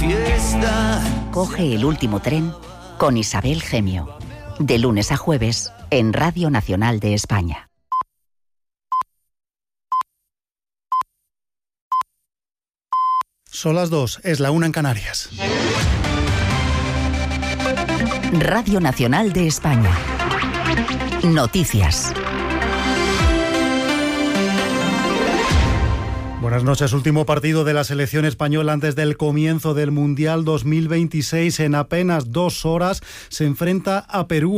fiesta. Coge el último tren con Isabel Gemio. De lunes a jueves en Radio Nacional de España. Son las 2, es la 1 en Canarias. Radio Nacional de España. Noticias. Buenas noches. Último partido de la selección española antes del comienzo del Mundial 2026. En apenas 2 horas se enfrenta a Perú.